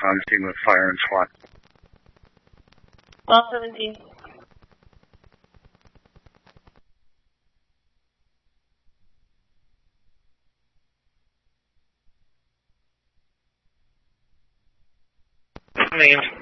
on scene with fire and SWAT. All 17. Names.